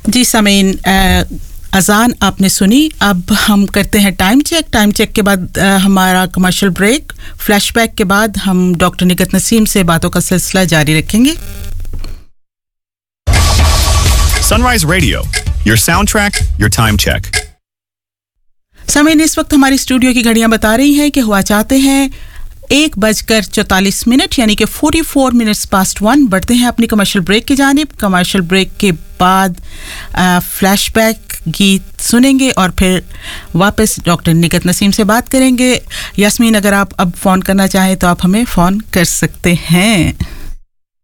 जी सामीन, अजान आपने सुनी। अब हम करते हैं टाइम चेक के बाद हमारा कमर्शियल ब्रेक। फ्लैशबैक के बाद हम डॉक्टर निगत नसीम से बातों का सिलसिला जारी रखेंगे। Sunrise Radio, your soundtrack, your time check. सामीन, इस वक्त हमारी स्टूडियो की घड़ियां बता रही हैं कि हुआ चाहते हैं 1:44 यानी कि 44 minutes past 1। बढ़ते हैं अपनी कमर्शियल ब्रेक की जानिब। कमर्शियल ब्रेक के बाद फ्लैशबैक गीत सुनेंगे और फिर वापस डॉक्टर निगत नसीम से बात करेंगे। यास्मीन, अगर आप अब फ़ोन करना चाहें तो आप हमें फ़ोन कर सकते हैं।